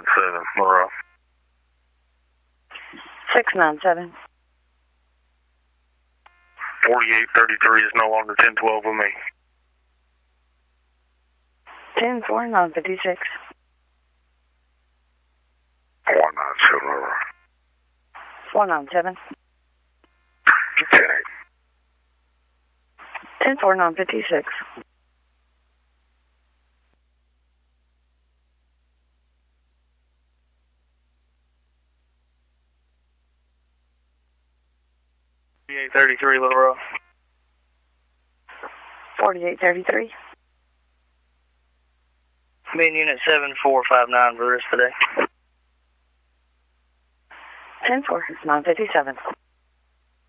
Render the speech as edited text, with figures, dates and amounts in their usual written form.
697, Monroe. 697. 4833 is no longer 1012 with me. 10-4, 956. 497, Monroe. 497. 10-8. 10-4, 956. $48.33, Little Rock. 4833. Main unit 7459 for this today. 10-4, 957.